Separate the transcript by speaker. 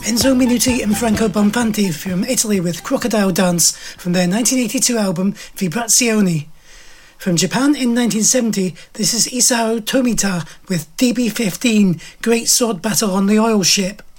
Speaker 1: Enzo Minuti and Franco Bonfanti from Italy with Crocodile Dance from their 1982 album Vibrazioni. From Japan in 1970, this is Isao Tomita with DB-15, Great Sword Battle on the Oil Ship.